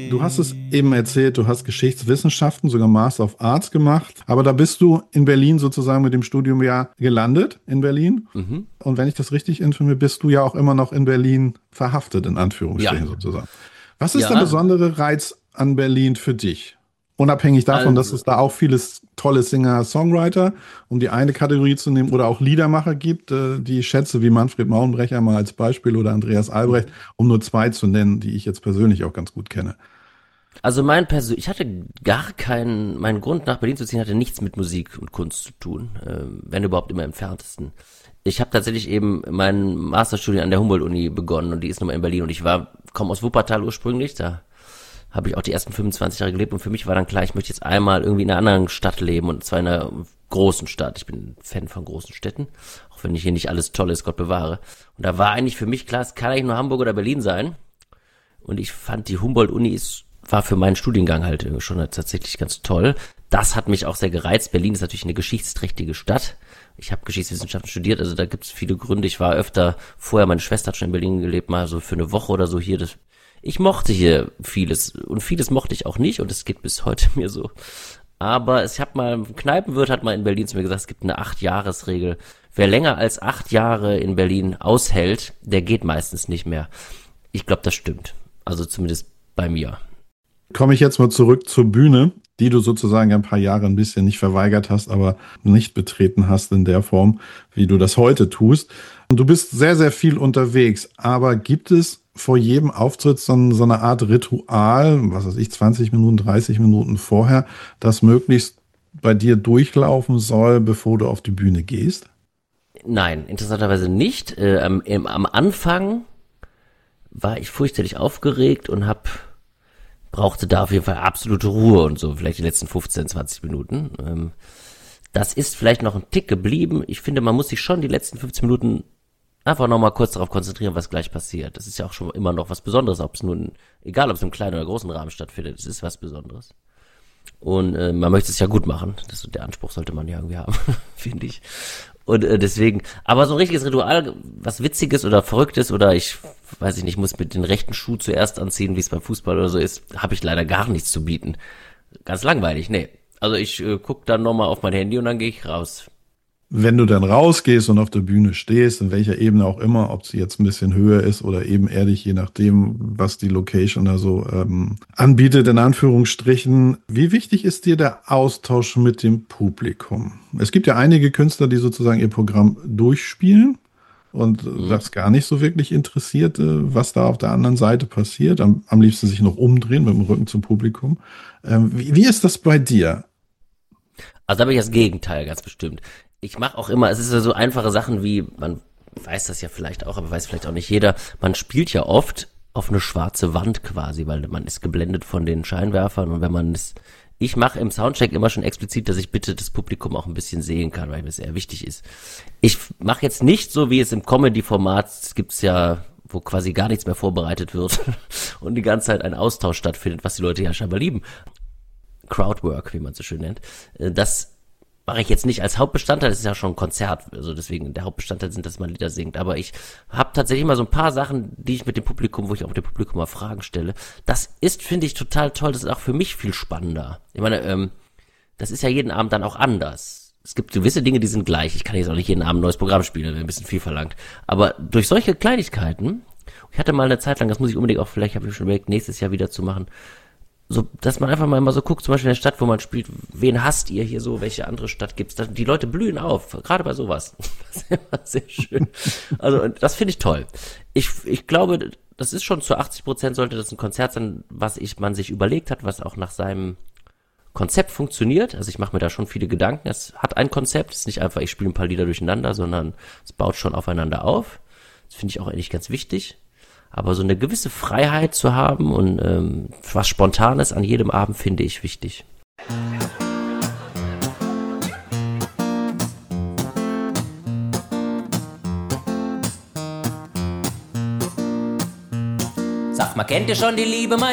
Du hast es eben erzählt, du hast Geschichtswissenschaften, sogar Master of Arts gemacht. Aber da bist du in Berlin sozusagen mit dem Studium ja gelandet, in Berlin. Mhm. Und wenn ich das richtig informiere, bist du ja auch immer noch in Berlin verhaftet, in Ja, Anführungsstrichen sozusagen. Was ist der ja, besondere Reiz an Berlin für dich? Unabhängig davon, dass also, es da auch viele tolle Singer-Songwriter, um die eine Kategorie zu nehmen, oder auch Liedermacher gibt, die ich schätze, wie Manfred Mauenbrecher mal als Beispiel oder Andreas Albrecht, um nur zwei zu nennen, die ich jetzt persönlich auch ganz gut kenne. also ich hatte mein Grund nach Berlin zu ziehen hatte nichts mit Musik und Kunst zu tun, wenn überhaupt immer im Entferntesten. Ich habe tatsächlich eben mein Masterstudium an der Humboldt-Uni begonnen und die ist nochmal in Berlin und komme aus Wuppertal ursprünglich, da habe ich auch die ersten 25 Jahre gelebt und für mich war dann klar, ich möchte jetzt einmal irgendwie in einer anderen Stadt leben und zwar in einer großen Stadt. Ich bin ein Fan von großen Städten, auch wenn hier nicht alles toll ist, Gott bewahre. Und da war eigentlich für mich klar, es kann eigentlich nur Hamburg oder Berlin sein. Und ich fand, die Humboldt-Uni war für meinen Studiengang halt schon tatsächlich ganz toll. Das hat mich auch sehr gereizt. Berlin ist natürlich eine geschichtsträchtige Stadt. Ich habe Geschichtswissenschaften studiert, also da gibt es viele Gründe. Ich war öfter vorher, meine Schwester hat schon in Berlin gelebt, mal so für eine Woche oder so hier. Ich mochte hier vieles und vieles mochte ich auch nicht und es geht bis heute mir so. Aber ein Kneipenwirt hat mal in Berlin zu mir gesagt, es gibt eine 8-Jahres-Regel. Wer länger als 8 Jahre in Berlin aushält, der geht meistens nicht mehr. Ich glaube, das stimmt. Also zumindest bei mir. Komme ich jetzt mal zurück zur Bühne, die du sozusagen ein paar Jahre ein bisschen nicht verweigert hast, aber nicht betreten hast in der Form, wie du das heute tust. Und du bist sehr, sehr viel unterwegs, aber gibt es vor jedem Auftritt so eine Art Ritual, was weiß ich, 20 Minuten, 30 Minuten vorher, das möglichst bei dir durchlaufen soll, bevor du auf die Bühne gehst? Nein, interessanterweise nicht. Am Anfang war ich fürchterlich aufgeregt und brauchte da auf jeden Fall absolute Ruhe und so, vielleicht die letzten 15, 20 Minuten. Das ist vielleicht noch ein Tick geblieben. Ich finde, man muss sich schon die letzten 15 Minuten einfach nochmal kurz darauf konzentrieren, was gleich passiert. Das ist ja auch schon immer noch was Besonderes, egal ob es im kleinen oder großen Rahmen stattfindet, es ist was Besonderes. Und man möchte es ja gut machen. Der Anspruch sollte man ja irgendwie haben, finde ich. Und deswegen, aber so ein richtiges Ritual, was Witziges oder Verrücktes oder ich weiß ich nicht, muss mit den rechten Schuh zuerst anziehen, wie es beim Fußball oder so ist, habe ich leider gar nichts zu bieten. Ganz langweilig, nee. Also ich gucke dann nochmal auf mein Handy und dann gehe ich raus. Wenn du dann rausgehst und auf der Bühne stehst, in welcher Ebene auch immer, ob sie jetzt ein bisschen höher ist oder ebenerdig, je nachdem, was die Location da so anbietet, in Anführungsstrichen. Wie wichtig ist dir der Austausch mit dem Publikum? Es gibt ja einige Künstler, die sozusagen ihr Programm durchspielen und Mhm. das gar nicht so wirklich interessiert, was da auf der anderen Seite passiert. Am liebsten sich noch umdrehen mit dem Rücken zum Publikum. Wie ist das bei dir? Also da bin ich das Gegenteil, ganz bestimmt. Ich mache auch immer, es ist ja so einfache Sachen wie, man weiß das ja vielleicht auch, aber weiß vielleicht auch nicht jeder, man spielt ja oft auf eine schwarze Wand quasi, weil man ist geblendet von den Scheinwerfern und ich mache im Soundcheck immer schon explizit, dass ich bitte das Publikum auch ein bisschen sehen kann, weil mir das sehr wichtig ist. Ich mache jetzt nicht so, wie es im Comedy-Format gibt's ja, wo quasi gar nichts mehr vorbereitet wird und die ganze Zeit ein Austausch stattfindet, was die Leute ja scheinbar lieben. Crowdwork, wie man es so schön nennt. Das mache ich jetzt nicht als Hauptbestandteil, das ist ja schon ein Konzert, also deswegen der Hauptbestandteil sind, dass man Lieder singt, aber ich habe tatsächlich mal so ein paar Sachen, die ich mit dem Publikum, wo ich auch dem Publikum mal Fragen stelle. Das ist, finde ich, total toll, das ist auch für mich viel spannender. Ich meine, das ist ja jeden Abend dann auch anders. Es gibt gewisse Dinge, die sind gleich. Ich kann jetzt auch nicht jeden Abend ein neues Programm spielen, das wäre ein bisschen viel verlangt. Aber durch solche Kleinigkeiten, ich hatte mal eine Zeit lang, das muss ich unbedingt auch, vielleicht habe ich schon überlegt, nächstes Jahr wieder zu machen, so, dass man einfach mal immer so guckt, zum Beispiel in der Stadt, wo man spielt, wen hasst ihr hier so, welche andere Stadt gibt's? Die Leute blühen auf, gerade bei sowas. Das ist immer sehr schön. Also, und das finde ich toll. Ich glaube, das ist schon zu 80% sollte das ein Konzert sein, man sich überlegt hat, was auch nach seinem Konzept funktioniert. Also ich mache mir da schon viele Gedanken. Es hat ein Konzept, es ist nicht einfach, ich spiele ein paar Lieder durcheinander, sondern es baut schon aufeinander auf. Das finde ich auch eigentlich ganz wichtig. Aber so eine gewisse Freiheit zu haben und was Spontanes an jedem Abend finde ich wichtig. Sag mal, kennt ihr schon die Liebe meiner